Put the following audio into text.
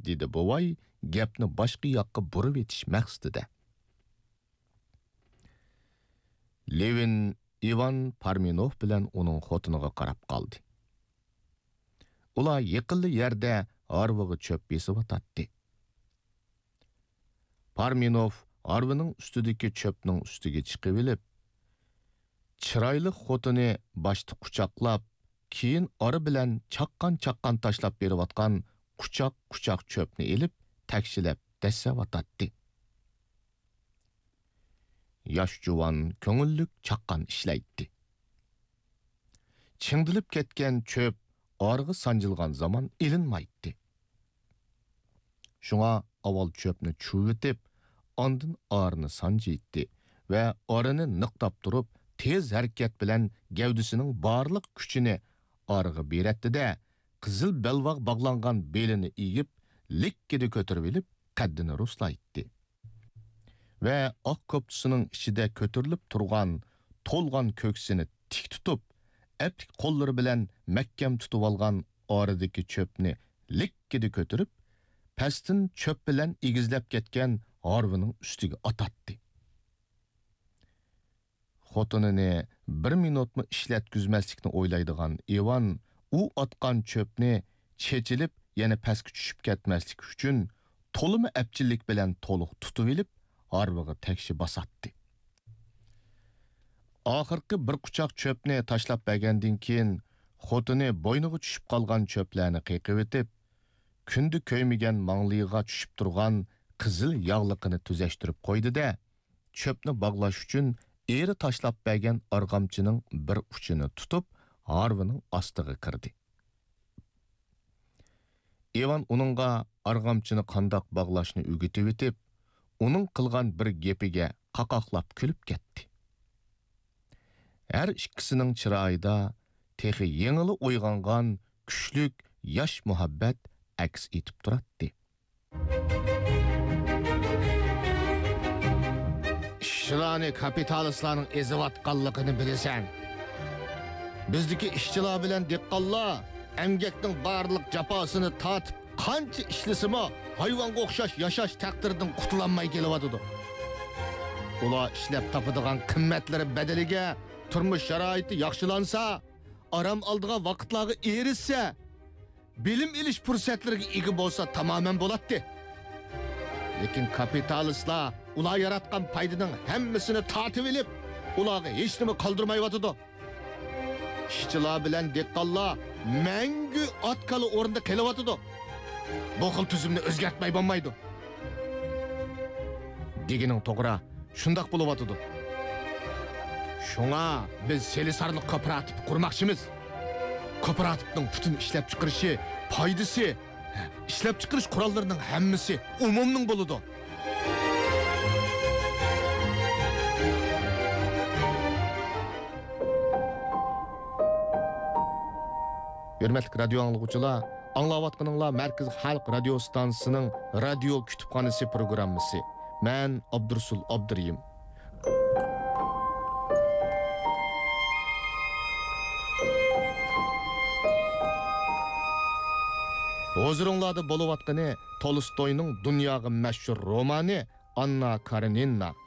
dedi bovay, gapni boshqa yoqqa burib etish maqsadida. Levin Ivan Parmenov bilan uning xotiniga qarab qoldi. Ular yaqinli yerda arvaga cho'p besib-o'tatdi. Parmenov arvaning ustidagi cho'pning ustiga chiqib olib, chiroyli xotini boshda quchoqlab, keyin ori bilan chaqqan tashlab berayotgan quchoq cho'pni elib, takshilab dassavatadi. Yosh juvon ko'ngillik chaqqan ishlaydi. Chingdilib ketgan cho'p org'i sanjilgan zaman ilinmaydi. Shunga avval cho'pni chuvitib, ondan orni sanjiydi va orini niqtab turib, tez harakat bilan gavdisining barliq kuchini org'i beratdi-da, qizil belvaq bog'langan belini iyib, likkida ko'tarib olib, qaddini ruslaydi. Va oq koptusining ichida ko'tarilib turgan, to'lgan ko'ksini tik tutib, aptik qo'llari bilan mahkam tutib olgan oridagi cho'pni likkida ko'tarib, pastdan cho'p bilan egizlab ketgan arvaning ustiga atatdi. Xotinini 1 minutmi ishlatkizmaslikni o'ylaydigan Ivan u atgan cho'pni chechilib, yana pastga tushib ketmaslik uchun to'limi apchillik bilan to'liq tutib olib, arvaga tekshi basatdi. Oxirgi bir quchoq cho'pni tashlab bergandan keyin xotini bo'yniga tushib qolgan cho'plarni qiqib etib, kundi ko'ymagan mangliga tushib turgan qizil yog'liqini tuzashtirib qo'ydi-da, cho'pni bog'lash uchun eri tashlab bergan arg'amchining bir uchini tutib, arvaning ostiga kirdi. Ivan uningga arg'amchini qandoq bog'lashni o'rgatib etib, uning qilgan bir gapiga qaqoqlab kulib ketdi. Her ikkisining chiroyida texi yengili uyg'ongan kuchlik yosh muhabbat aks etib turadi. Ishchilarni kapitalistlarning ezivatganligini bilasan. Bizdagi ishchilar bilan dehqonlar emgakning barliq jafosini tatib, qancha ishlasimi hayvonga o'xshash yashash taqdiridan qutulanmay kelyapti. Ular ishlab topadigan qimmatlari badaliga turmush sharoiti yaxshilansa, aram oldigan vaqtlarga erishsa, bilim ilish fursatlariga ega bo'lsa tamamen bo'ladi. Lekin kapitalistlar ular yaratgan paydaning hammasini tatib olib, ularga hech nima qoldirmayotdi. İşçilar bilan dehqonlar mangu otkali o'rinda kelyapti. Bu xil tuzumni o'zgartmay bo'lmaydi. Degining to'g'ri, shundoq bo'lyapti. Shunga biz Selisarlik kooperativ qurmoqchimiz. Kooperativning butun ishlab chiqarishi, foydasi, ishlab chiqarish qurollarining hammasi umumning bo'ladi. Hürmetlik radyo anlıqçılar, anlavatqınınlar Merkez Halk Radyo Stansiyasının Radyo Kütüphanesi programması. Ben Abdursul Abduriyim. Huzurunlarda boluvatqını Tolstoy'nun dünyaga meşhur romanı Anna Karenina.